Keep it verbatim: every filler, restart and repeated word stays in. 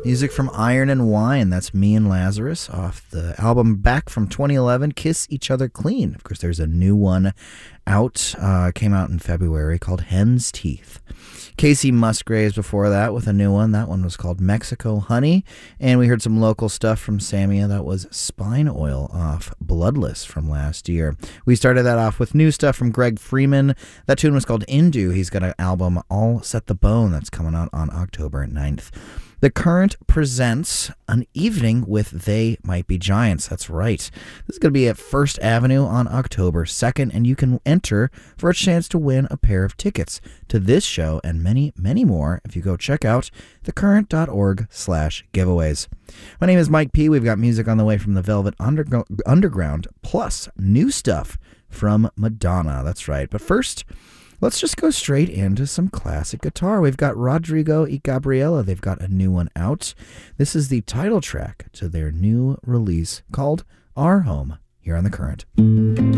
Music from Iron and Wine, that's Me and Lazarus, off the album back from twenty eleven, Kiss Each Other Clean. Of course, there's a new one out, uh, came out in February, called Hen's Teeth. Casey Musgraves before that with a new one. That one was called Mexico Honey. And we heard some local stuff from Samia. That was Spine Oil off Bloodless from last year. We started that off with new stuff from Greg Freeman. That tune was called Indu. He's got an album, All Set the Bone, that's coming out on October ninth. The Current presents An Evening with They Might Be Giants. That's right. This is going to be at First Avenue on October second, and you can enter for a chance to win a pair of tickets to this show and many, many more if you go check out thecurrent.org slash giveaways. My name is Mike P. We've got music on the way from the Velvet Underg- Underground, plus new stuff from Madonna. That's right. But first, let's just go straight into some classic guitar. We've got Rodrigo y Gabriela. They've got a new one out. This is the title track to their new release called Our Home here on The Current.